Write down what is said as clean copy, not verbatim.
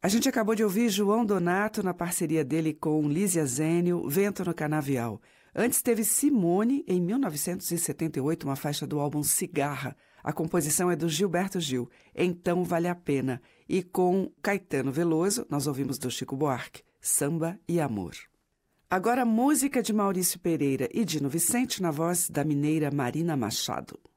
A gente acabou de ouvir João Donato na parceria dele com Lísia Zênio, Vento no Canavial. Antes teve Simone, em 1978, uma faixa do álbum Cigarra. A composição é do Gilberto Gil, Então Vale a Pena. E com Caetano Veloso, nós ouvimos do Chico Buarque, Samba e Amor. Agora música de Maurício Pereira e Dino Vicente na voz da mineira Marina Machado.